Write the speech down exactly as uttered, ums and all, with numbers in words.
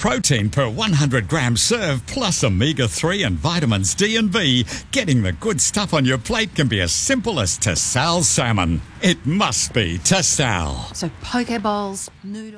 protein per one hundred gram serve, plus omega three and vitamins D and B. Getting the good stuff on your plate can be as simple as Tassal salmon. It must be Tassal. So poke bowls, noodles.